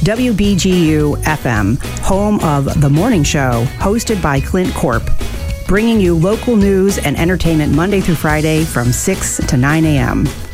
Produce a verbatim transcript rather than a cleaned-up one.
W B G U F M, home of The Morning Show, hosted by Clint Corp, bringing you local news and entertainment Monday through Friday from six to nine a.m.